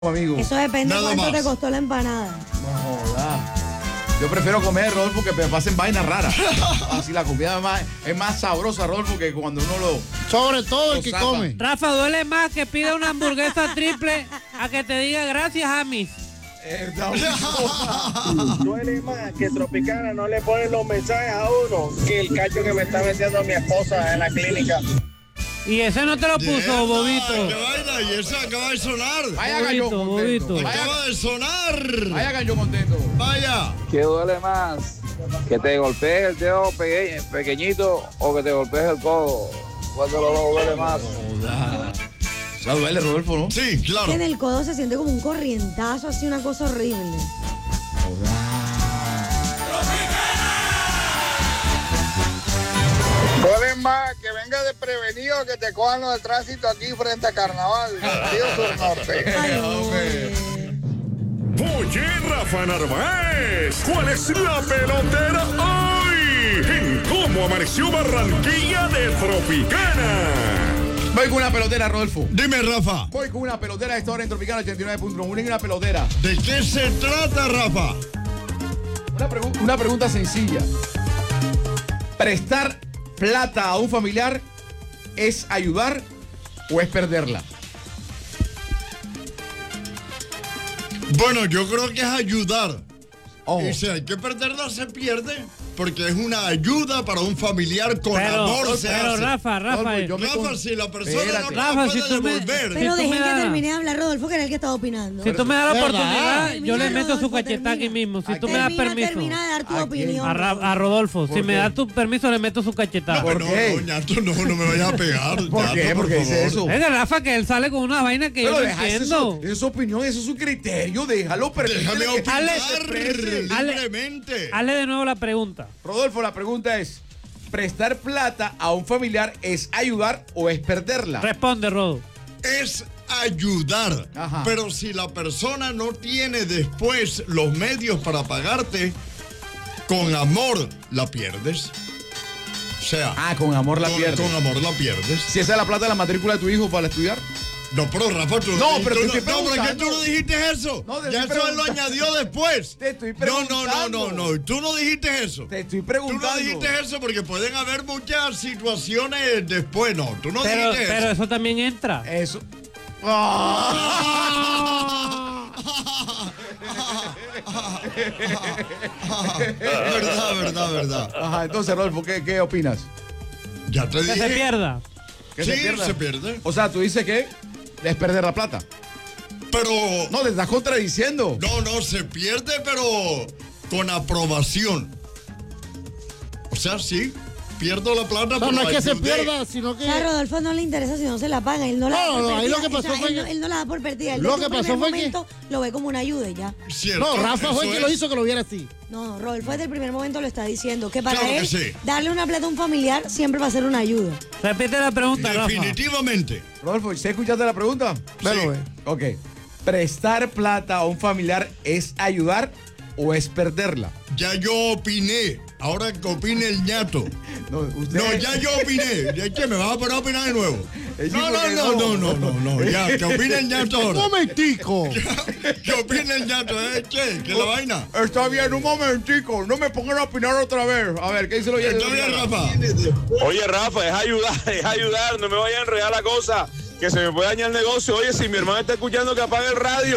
amigo. Eso depende de Nada cuánto más. te costó la empanada. No joda. Yo prefiero comer, Rodolfo, que me pasen vainas raras. Así la comida es más sabrosa, Rodolfo, que cuando uno lo... Sobre todo el Lo que zapa. come. Rafa, duele más que pida una hamburguesa triple a que te diga gracias, Amis. Duele más que Tropicana no le ponen los mensajes a uno que el cacho que me está metiendo mi esposa en la clínica. Y ese no te lo puso, ¡Qué bobito. vaina! Y ese acaba de sonar. Vaya gallo Bobito, contento. bobito. Acaba de sonar. Vaya gallo contento. Vaya. ¿Qué duele más? ¿Que te golpees el dedo pequeñito o que te golpees el codo? ¿Cuál dolor duele más? Joda. O sea, duele, Rodolfo, ¿no? Sí, claro. Que en el codo se siente como un corrientazo, así una cosa horrible. Duele más que venga desprevenido que te cojan los del tránsito aquí frente a Carnaval, Río Sur Norte. Ay, hombre. Oye, Rafa Narváez, ¿cuál es la pelotera hoy? En cómo amaneció Barranquilla de Tropicana. Voy con una pelotera, Rodolfo. Dime, Rafa. Voy con una pelotera a esta hora en Tropicana 89.1. Una pelotera. ¿De qué se trata, Rafa? Una pregunta sencilla. ¿Prestar plata a un familiar es ayudar o es perderla? Bueno, yo creo que es ayudar. Ojo. Y si hay que perderla, se pierde. Porque es una ayuda para un familiar con amor. Se Pero hace. Rafa, yo me Rafa, si la persona Espérate. no Rafa, la si puede tú me- devolver. Pero tú me dejen que das- termine de hablar, Rodolfo, que era el que estaba opinando. Si tú me das la ¿Verdad? oportunidad, yo le Termina, meto su Rodolfo, cacheta termina. aquí mismo. Si ¿A tú qué? me das permiso. Termina de dar tu ¿A quién? opinión. A Rodolfo, ¿Por si me qué? das tu permiso, le meto su cacheta. ¿Por no, qué? No, ñato, no me vayas a pegar. ¿Por ñato, qué? ¿Por qué dice eso? Es que Rafa, que él sale con una vaina que yo no deja, entiendo. esa es su opinión, eso es su criterio. Déjalo, Déjame permítele que opinar se exprese. libremente. Hazle de nuevo la pregunta. Rodolfo, la pregunta es: ¿prestar plata a un familiar es ayudar o es perderla? Responde, Rodo. Es ayudar. Ajá. Pero si la persona no tiene después los medios para pagarte, con amor la pierdes. O sea, Con amor la pierdes. con amor la pierdes. Si esa es la plata de la matrícula de tu hijo para estudiar. No, pero Rafa, tú No, pero te tú estoy no, ¿por qué tú preguntando. no dijiste eso? No, te Ya estoy eso él lo preguntando. añadió después. Te estoy No, preguntando. no. Tú no dijiste eso. Te estoy Tú preguntando. no dijiste eso porque pueden haber muchas situaciones después. No, tú no Pero dijiste eso. eso también entra. Eso. Verdad. Ajá, entonces, Rodolfo, ¿qué opinas? Ya te Que dije. se pierda. ¿Que Sí, pierda? se pierde. O sea, tú dices que es perder la plata. Pero. No, te estás contradiciendo. No, se pierde, pero con aprobación. O sea, sí, pierdo la plata, No, pero no es que se ayudé. pierda, sino que... O sea, a Rodolfo no le interesa si no se la paga. Él no la da No, por no, ahí perdida. lo que pasó O sea, fue él, no, que- él no la da por perdida. Él Lo desde que un pasó primer fue que- momento lo ve como una ayuda y ya. Cierto, No, Rafa fue el eso que lo es. hizo que lo viera así. No, Rodolfo desde el primer momento lo está diciendo. Que para Claro que él, sí. darle una plata a un familiar siempre va a ser una ayuda. Repite la pregunta, Rafa. Definitivamente. Rodolfo, ¿sí escuchaste la pregunta? Velo, ve. Ok. ¿Prestar plata a un familiar es ayudar o es perderla? Ya yo opiné. Ahora que opine el ñato. No, usted... No, ya yo opiné. ¿Ya qué? ¿Me vas a poner a opinar de nuevo? Sí, No, porque no. Ya, que opine el ñato Un ahora. momentico. Que opine el ñato, che, que la vaina. Está bien, un momentico. No me pongan a opinar otra vez. A ver, ¿qué dice lo oyente? Está bien, Rafa. Oye, Rafa, es ayudar, no me vaya a enredar la cosa, que se me puede dañar el negocio. Oye, si mi hermano está escuchando, que apague el radio.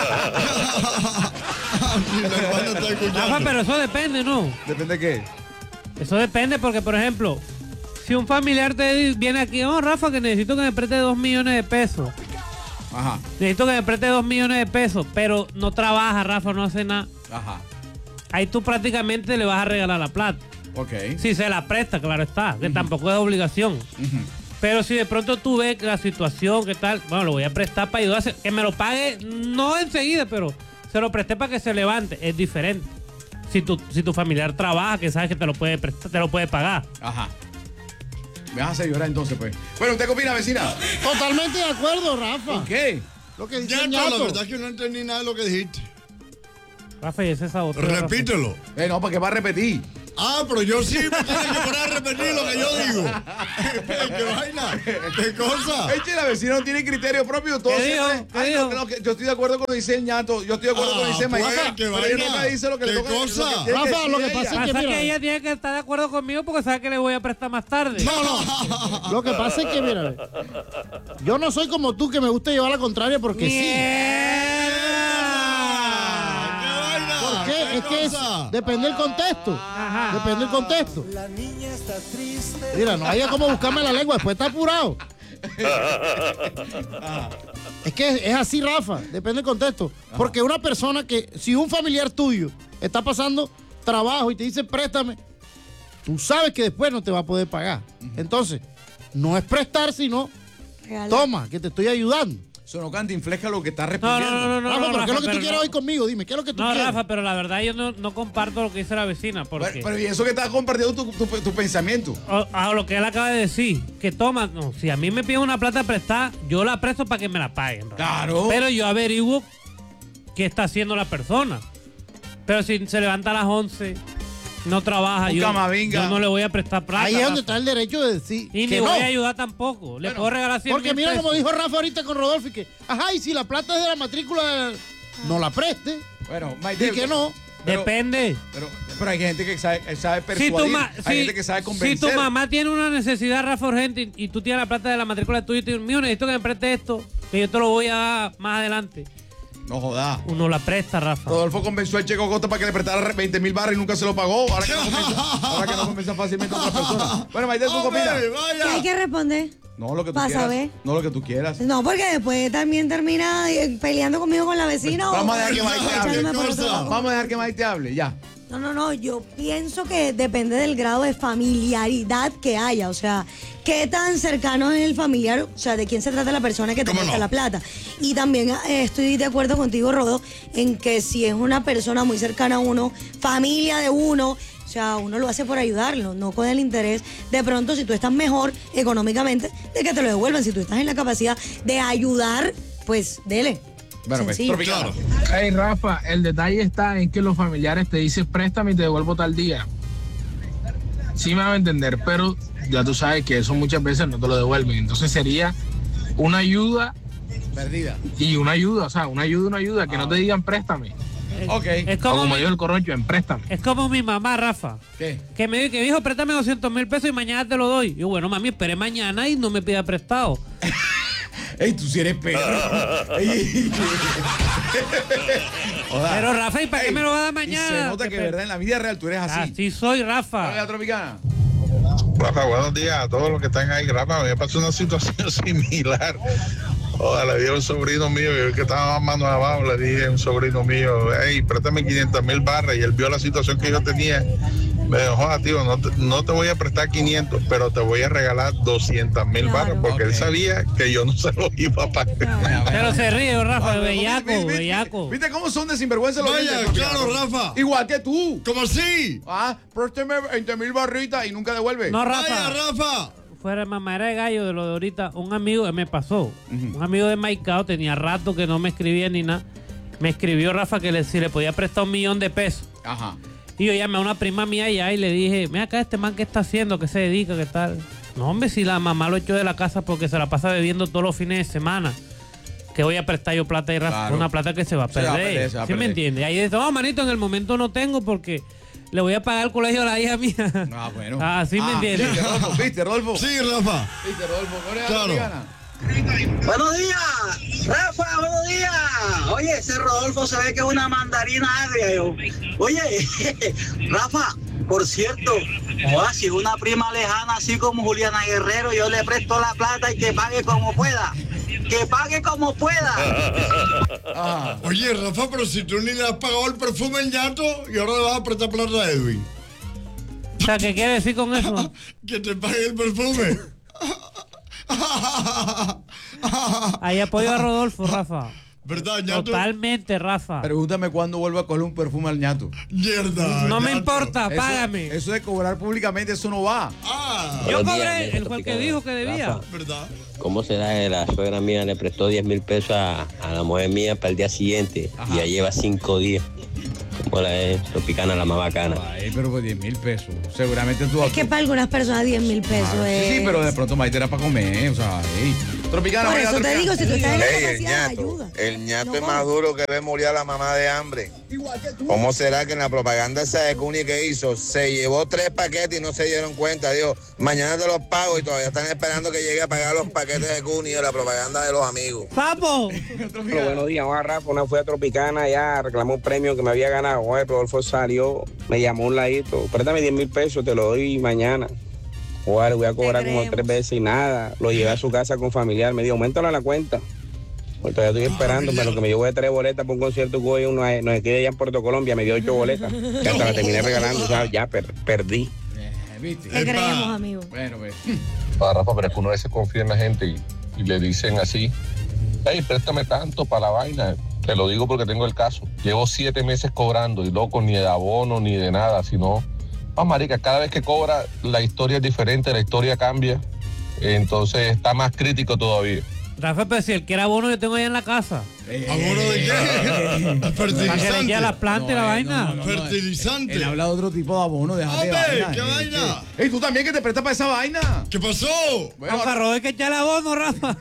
Mi hermano está escuchando. Rafa, pero eso depende, ¿no? ¿Depende de qué? Eso depende porque, por ejemplo, si un familiar te viene aquí, Rafa, que necesito que me preste 2 millones de pesos. Ajá, Necesito que me preste 2 millones de pesos, pero no trabaja, Rafa, no hace nada. ajá. Ahí tú prácticamente le vas a regalar la plata. Ok. Si se la presta, claro está, que tampoco es obligación. Ujú. Pero si de pronto tú ves que la situación, ¿qué tal? Bueno, lo voy a prestar para ayudar, que me lo pague, no enseguida, pero se lo presté para que se levante, es diferente. Si tu familiar trabaja, que sabes que te lo puede prestar, te lo puede pagar. Ajá. Me vas a hacer llorar entonces, pues. Bueno, ¿usted qué opina, vecina? Totalmente de acuerdo, Rafa. ¿Qué? Lo que dice Ñato, el la ñato. verdad que no entendí nada de lo que dijiste. Rafa, y ese es otra. Repítelo. No, porque va a repetir. Ah, pero yo sí me tienen que poner a repetir lo que yo digo. ¿Qué vaina? ¿Qué cosa? Es que la vecina no tiene criterio propio. Todo ¿Qué dijo? siempre- ¿Qué Ay, dijo? no, que yo estoy de acuerdo con lo que dice el ñato. Yo estoy de acuerdo con lo que dice Maite. Rafa, ¿qué Pero vaina? ella nunca dice lo que le ¿Qué toca. cosa? Lo que tiene Rafa, decir lo que ella. pasa es Pasa mira, que ella tiene que estar de acuerdo conmigo porque sabe que le voy a prestar más tarde. No. Lo que pasa es que, mira, yo no soy como tú que me gusta llevar la contraria porque sí. ¿Por qué? Es que depende del contexto. Ajá. Depende del contexto. Mira, no haya como buscarme la lengua, después está apurado. Es que es así, Rafa, depende del contexto. Porque una persona que, si un familiar tuyo está pasando trabajo y te dice préstame, tú sabes que después no te va a poder pagar. Entonces, no es prestar, sino Regala. toma, que te estoy ayudando. Eso no canta, infleja lo que está No, respondiendo. no, no, no. Rafa, no, pero ¿qué es lo que Rafa, tú quieres no. hoy conmigo? Dime, ¿qué es lo que tú No, quieres? Rafa, pero la verdad yo no comparto lo que dice la vecina. Porque Pero y eso que estás compartiendo tu pensamiento. a lo que él acaba de decir, que toma, no, si a mí me piden una plata prestada, yo la presto para que me la paguen. Rafa. Claro. Pero yo averiguo qué está haciendo la persona. Pero si se levanta a las 11, no trabaja, Un camavinga. yo no le voy a prestar plata. Ahí es donde Rafa. está el derecho de decir Y que ni no. voy a ayudar tampoco. Le puedo regalar 100 Porque mira pesos. como dijo Rafa ahorita con Rodolfo, y que, ajá, y si la plata es de la matrícula, no la preste. Bueno, Maite. Y que no. Pero- Depende. Pero hay gente que sabe persuadir. Si tu, ma- hay si- gente que sabe si convencer. tu mamá tiene una necesidad, Rafa, urgente, y tú tienes la plata de la matrícula tuya y tú dices, mío, necesito que me preste esto, que yo te lo voy a dar más adelante. No jodas. Uno la presta, Rafa. Rodolfo convenció al Checo Costa para que le prestara 20,000 barras y nunca se lo pagó. Ahora que no convence fácilmente a otra persona. Bueno, Maite, ¿tú qué Hombre, opinas? ¿Qué hay vaya. que responder? No, lo que tú Para quieras. saber. No, lo que tú quieras. No, porque después también termina peleando conmigo con la vecina. Vamos a o dejar que Maite echándome hable. por otro lado. Vamos a dejar que Maite hable, ya. No, yo pienso que depende del grado de familiaridad que haya, o sea, qué tan cercano es el familiar, o sea, de quién se trata la persona que te ¿Cómo presta no? la plata. Y también estoy de acuerdo contigo, Rodo, en que si es una persona muy cercana a uno, familia de uno, o sea, uno lo hace por ayudarlo, no con el interés. De pronto, si tú estás mejor económicamente, de que te lo devuelvan. Si tú estás en la capacidad de ayudar, pues dele. Bueno, pues, Sencillo. Tropicana. Hey Rafa, el detalle está en que los familiares te dicen préstame y te devuelvo tal día. Sí me va a entender, pero ya tú sabes que eso muchas veces no te lo devuelven. Entonces sería una ayuda Perdida. y una ayuda, o sea, una ayuda, que no te digan préstame. Ok. Es O como, como dijo el corroncho, en préstame. es como mi mamá, Rafa, ¿Qué? que me dijo, préstame 200,000 pesos y mañana te lo doy. Yo, bueno, mami, esperé mañana y no me pida prestado. Ey, tú sí eres perro. Ey. Joda. Pero Rafa, ¿y para qué Ey, me lo va a dar y mañana? se nota que, verdad, en la vida real tú eres así. Así soy, Rafa. Oiga, Tropicana. Rafa, buenos días a todos los que están ahí. Rafa, me pasó una situación similar. Le dije a un sobrino mío, yo que estaba más mano abajo, le dije a un sobrino mío, hey, préstame 500,000 barras. Y él vio la situación que yo tenía. Me dijo, joda, tío, no te voy a prestar 500, pero te voy a regalar 200,000 barras, porque él sabía que yo no se lo iba a pagar. Pero se ríe, Rafa, Ah, bellaco, ¿viste? bellaco. ¿Viste cómo son de sinvergüenza los Vaya, niños, claro, Tropicana? Rafa. Igual que tú. ¿Cómo así? Ah, préstame 20,000 barritas y nunca devuelve. No, Vaya, Rafa. Rafa. Fuera de mamadera de gallo de lo de ahorita, un amigo me pasó. Un amigo de Maicao tenía rato que no me escribía ni nada. Me escribió Rafa que si le podía prestar 1,000,000 de pesos. Ajá. Y yo llamé a una prima mía allá y le dije, mira acá este man que está haciendo, qué se dedica, qué tal. No, hombre, si la mamá lo echó de la casa porque se la pasa bebiendo todos los fines de semana. Que voy a prestar yo plata y Rafa, Claro. una plata que se va a Se va a perder. perder, se va a ¿Sí me perder. entiende? Ahí dice, no, manito, en el momento no tengo porque le voy a pagar el colegio a la hija mía. Ah, bueno. Ah, sí me entiendes. ¿Viste, Rodolfo? ¿Viste, Rodolfo? Sí, Rafa. ¿Viste, Rodolfo? ¿No eres Claro. Tropicana? Buenos días, Rafa, buenos días. Oye, ese Rodolfo se ve que es una mandarina agria. Oye, Rafa, por cierto, si es una prima lejana así como Juliana Guerrero, yo le presto la plata y que pague como pueda. Que pague como pueda. Ah. Oye, Rafa, pero si tú ni le has pagado el perfume al ñato y ahora le vas a prestar plata a Edwin. O sea, ¿qué quiere decir con eso? Que te pague el perfume. Ahí apoyo a Rodolfo, Rafa. ¿Verdad, ñato? Totalmente, Rafa. Pregúntame cuándo vuelvo a coger un perfume al ñato. Mierda. No me ñato. importa, Eso- págame. Eso de cobrar públicamente, eso no va. Ah, Yo Buenos días, cobré, mira, él fue el que Tropicana. dijo que debía. Rafa, ¿verdad? ¿cómo será que la suegra mía le prestó 10,000 pesos a la mujer mía para el día siguiente? Ajá. Y ya lleva 5 días. como la es Tropicana, la más bacana. Ay, pero por 10 mil pesos. Seguramente tú... Es que para algunas personas 10 mil pesos es... Sí, pero de pronto Maite era para comer, o sea, Tropicana. Por eso te digo, si tú estás en la el capacidad, ñato, ayuda. el ñato es más duro que ve morir a la mamá de hambre. ¿Cómo será que en la propaganda esa de Cuni que hizo, se llevó 3 paquetes y no se dieron cuenta? Dijo, mañana te los pago y todavía están esperando que llegue a pagar los paquetes de Cuni de la propaganda de los amigos. ¡Papo! Buenos días, Juan Rafa. Una fue a Tropicana, ya reclamó un premio que me había ganado. Oye, Rodolfo salió, me llamó un ladito. Préstame 10 mil pesos, te lo doy mañana. Oye, le voy a cobrar como 3 veces y nada. Lo llevé a su casa con familiar. Me dijo, auméntalo a la cuenta. Pues todavía estoy esperando, pero que me llevó de 3 boletas para un concierto que hoy nos escribe allá en Puerto Colombia. Me dio 8 boletas. Que hasta la terminé regalando, o sea, ya perdí. ¿Viste? Te creemos, amigo. Bueno, pues. Rafa, pero es que uno a veces confía en la gente y le dicen así, hey, préstame tanto para la vaina. Te lo digo porque tengo el caso. Llevo 7 meses cobrando y loco, ni de abono ni de nada, sino, marica, cada vez que cobra la historia es diferente, la historia cambia. Entonces está más crítico todavía. Rafa, pero si el que era abono yo tengo allá en la casa. ¿Abono de qué? Fertilizante. Ya la planta y la vaina. Fertilizante. Él habla de otro tipo de abono, déjate de vaina. ¿Qué vaina? Ey, tú también que te prestas para esa vaina. ¿Qué pasó? Bueno, Rafa, hay que echarle abono, Rafa.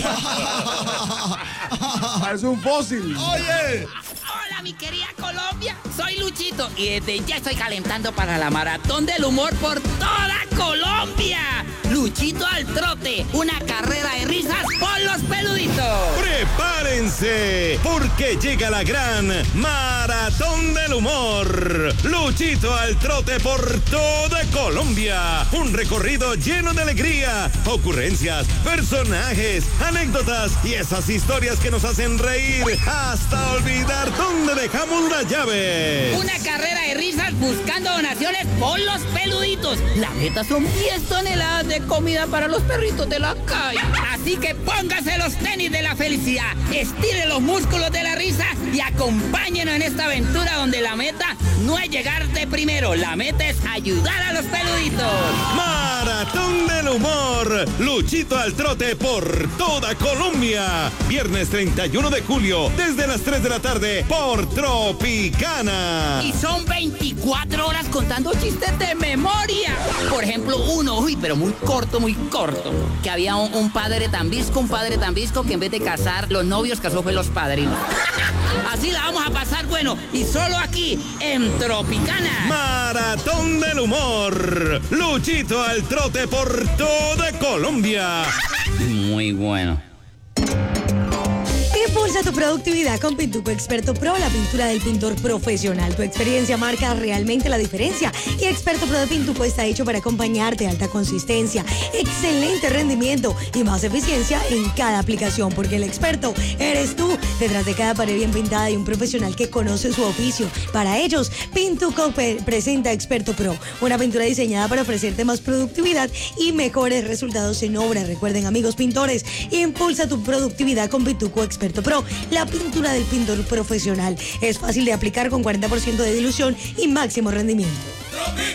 Parece un fósil. Oye. Hola, mi querida Colombia. Soy Luchito y desde ya estoy calentando para la maratón del humor por toda Colombia. Luchito al trote, una carrera de risas por los peluditos. ¡Prepárense! Porque llega la gran Maratón del Humor. Luchito al trote por toda Colombia. Un recorrido lleno de alegría, ocurrencias, personajes, anécdotas y esas historias que nos hacen reír hasta olvidar dónde dejamos las llaves. Una carrera de risas buscando donaciones por los peluditos. La meta son 10 toneladas de comida para los perritos de la calle. Así que póngase los tenis de la felicidad, estire los músculos de la risa y acompáñenos en esta aventura donde la meta no es llegar de primero, la meta es ayudar a los peluditos. Maratón del Humor. Luchito al trote por toda Colombia. Viernes 31 de julio, desde las 3 de la tarde, por Tropicana. Y son 24 horas contando chistes de memoria. Por ejemplo, uno, pero muy corto, que había un padre tan visco que en vez de casar los novios, casó fue los padrinos. Así la vamos a pasar, bueno, y solo aquí, en Tropicana. Maratón del Humor. Luchito al trote por toda Colombia. Muy bueno. Impulsa tu productividad con Pintuco Experto Pro, la pintura del pintor profesional. Tu experiencia marca realmente la diferencia y Experto Pro de Pintuco está hecho para acompañarte. Alta consistencia, excelente rendimiento y más eficiencia en cada aplicación, porque el experto eres tú. Detrás de cada pared bien pintada hay un profesional que conoce su oficio. Para ellos, Pintuco presenta Experto Pro, una pintura diseñada para ofrecerte más productividad y mejores resultados en obra. Recuerden, amigos pintores, impulsa tu productividad con Pintuco Experto Pro, la pintura del pintor profesional. Es fácil de aplicar con 40% de dilución y máximo rendimiento.